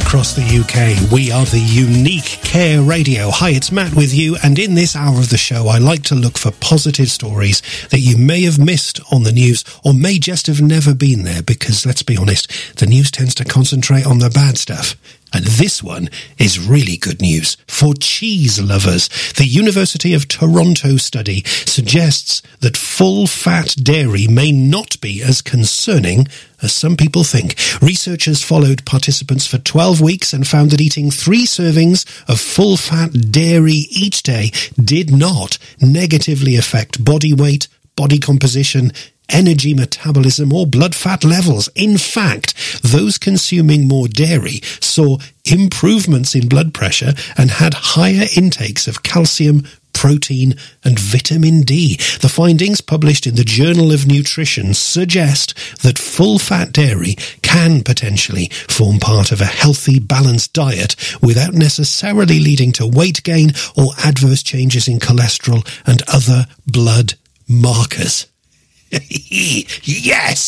across the UK. We are the Unique Care Radio. Hi, it's Matt with you, and in this hour of the show, I like to look for positive stories that you may have missed on the news or may just have never been there, because let's be honest, the news tends to concentrate on the bad stuff. And this one is really good news for cheese lovers. The University of Toronto study suggests that full-fat dairy may not be as concerning as some people think. Researchers followed participants for 12 weeks and found that eating 3 servings of full-fat dairy each day did not negatively affect body weight, body composition, energy metabolism, or blood fat levels. In fact, those consuming more dairy saw improvements in blood pressure and had higher intakes of calcium, protein, and vitamin D. The findings, published in the Journal of Nutrition, suggest that full-fat dairy can potentially form part of a healthy, balanced diet without necessarily leading to weight gain or adverse changes in cholesterol and other blood markers. Yes!